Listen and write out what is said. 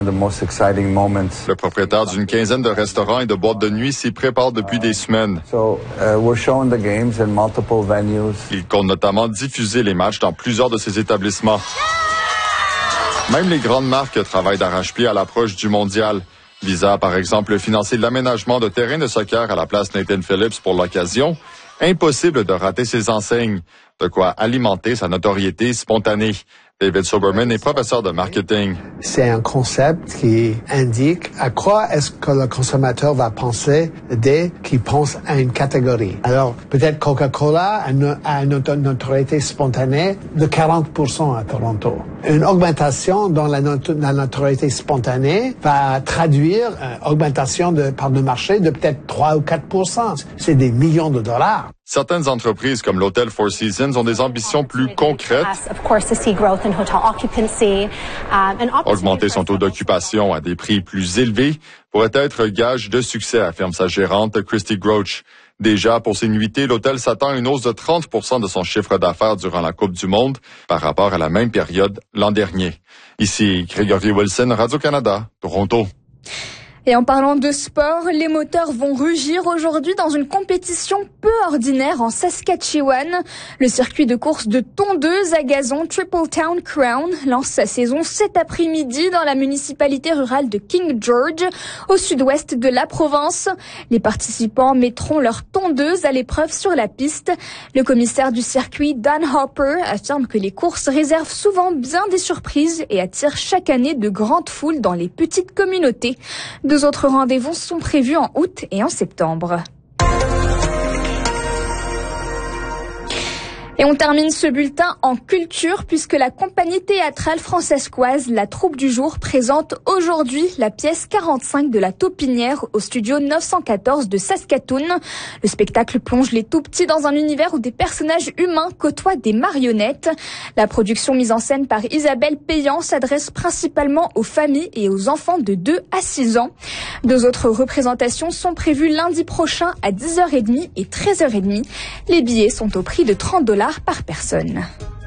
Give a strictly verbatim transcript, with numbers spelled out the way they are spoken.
Le propriétaire d'une quinzaine de restaurants et de boîtes de nuit s'y prépare depuis des semaines. Il compte notamment diffuser les matchs dans plusieurs de ses établissements. Même les grandes marques travaillent d'arrache-pied à l'approche du mondial. Visa a par exemple financé l'aménagement de terrains de soccer à la place Nathan Phillips pour l'occasion. Impossible de rater ses enseignes, de quoi alimenter sa notoriété spontanée. David Soberman est professeur de marketing. C'est un concept qui indique à quoi est-ce que le consommateur va penser dès qu'il pense à une catégorie. Alors, peut-être Coca-Cola a une notoriété spontanée de quarante pour cent à Toronto. Une augmentation dans la, not- la notoriété spontanée va traduire une augmentation de part de marché de peut-être trois ou quatre pour cent. C'est des millions de dollars. Certaines entreprises comme l'hôtel Four Seasons ont des ambitions plus concrètes. Augmenter son taux d'occupation à des prix plus élevés pourrait être gage de succès, affirme sa gérante Christy Grouch. Déjà, pour ses nuitées, l'hôtel s'attend à une hausse de trente pour cent de son chiffre d'affaires durant la Coupe du Monde par rapport à la même période l'an dernier. Ici, Gregory Wilson, Radio-Canada, Toronto. Et en parlant de sport, les moteurs vont rugir aujourd'hui dans une compétition peu ordinaire en Saskatchewan. Le circuit de course de tondeuse à gazon Triple Town Crown lance sa saison cet après-midi dans la municipalité rurale de King George, au sud-ouest de la province. Les participants mettront leur tondeuse à l'épreuve sur la piste. Le commissaire du circuit, Dan Hopper, affirme que les courses réservent souvent bien des surprises et attirent chaque année de grandes foules dans les petites communautés. Deux autres rendez-vous sont prévus en août et en septembre. Et on termine ce bulletin en culture puisque la compagnie théâtrale francescoise La Troupe du Jour présente aujourd'hui la pièce quarante-cinq de La Taupinière au studio neuf cent quatorze de Saskatoon. Le spectacle plonge les tout-petits dans un univers où des personnages humains côtoient des marionnettes. La production mise en scène par Isabelle Payan s'adresse principalement aux familles et aux enfants de deux à six ans. Deux autres représentations sont prévues lundi prochain à dix heures trente et treize heures trente. Les billets sont au prix de trente dollars par personne.